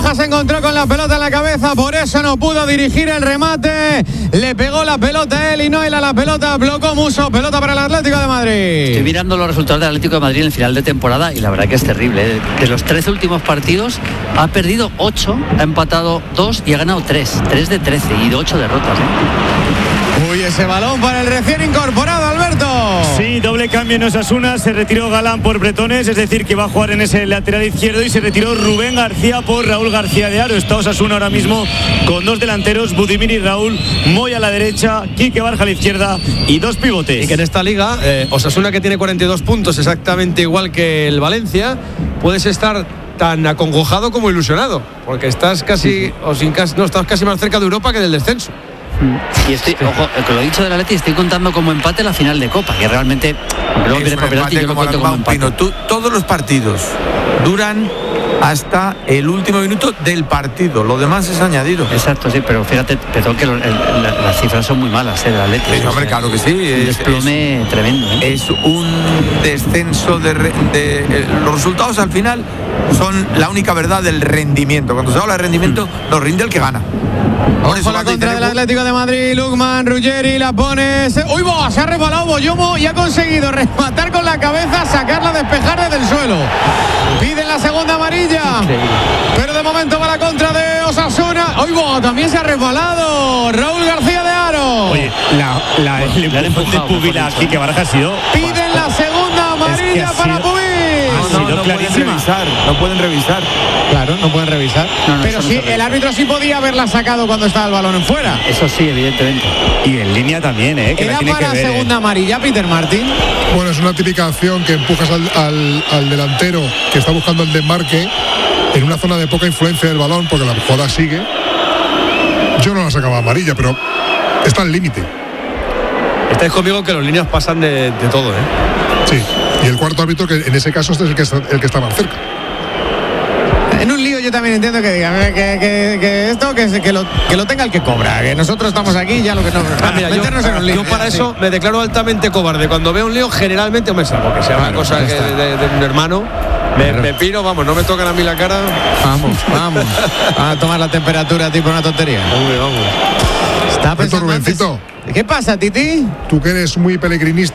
Borja se encontró con la pelota en la cabeza, por eso no pudo dirigir el remate. Le pegó la pelota a él y no él a la pelota. Bloqueó Musso, pelota para el Atlético de Madrid. Estoy mirando los resultados del Atlético de Madrid en el final de temporada y la verdad que es terrible. De los 13 últimos partidos ha perdido 8, ha empatado 2 y ha ganado 3. 3 de 13 y de 8 derrotas. Uy, ese balón para el recién incorporado, Alberto. Sí, doble cambio en Osasuna. Se retiró Galán por Bretones, es decir, que va a jugar en ese lateral izquierdo, y se retiró Rubén García por Raúl García de Haro. Está Osasuna ahora mismo con 2 delanteros, Budimir y Raúl, Moy a la derecha, Quique Barja a la izquierda y 2 pivotes. Y que en esta liga, Osasuna, que tiene 42 puntos, exactamente igual que el Valencia, puedes estar tan acongojado como ilusionado, porque estás casi, estás casi más cerca de Europa que del descenso. Y estoy, ojo, con lo dicho del Atleti, estoy contando como empate la final de Copa, que realmente, luego viene por penalti, yo lo cuento como empate. Todos los partidos duran hasta el último minuto del partido, lo demás es añadido. Exacto, sí, pero fíjate, perdón, que las cifras son muy malas del Atleti. Sí, hombre, claro que sí. Un desplome tremendo. Es un descenso los resultados al final son la única verdad del rendimiento. Cuando se habla de rendimiento, no rinde el que gana. Ojo la contra del Atlético de Madrid. Lukman, Ruggeri la pone. ¡Uy, va! Se ha resbalado Boyomo y ha conseguido rematar con la cabeza, sacarla, despejar desde el suelo. Piden la segunda amarilla. Pero de momento va la contra de Osasuna. ¡Uy, va! También se ha resbalado Raúl García de Haro. Oye, el empujón de Pubila aquí que Baraja ha sido. Piden la segunda amarilla para Pubila. No pueden revisar. Claro, no pueden revisar. Pero sí, el árbitro sí podía haberla sacado cuando estaba el balón en fuera. Eso sí, evidentemente. Y en línea también, que era la tiene para que ver, segunda amarilla, Peter Martín. Bueno, es una típica acción que empujas al delantero que está buscando el desmarque en una zona de poca influencia del balón, porque la jugada sigue. Yo no la sacaba amarilla, pero está al límite. Estáis conmigo que los líneas pasan de todo, Sí, y el cuarto árbitro, que en ese caso este es el que está más cerca. En un lío yo también entiendo que digan que lo tenga el que cobra, que nosotros estamos aquí ya lo que no. Mira, meternos en un lío. Yo para eso me declaro altamente cobarde. Cuando veo un lío, generalmente me salgo, que sea una cosa de un hermano. Me piro, vamos, no me tocan a mí la cara. Vamos a tomar la temperatura tipo una tontería. Vamos. Está pensando Rubencito. ¿Qué pasa, Titi? Tú que eres muy peregrinista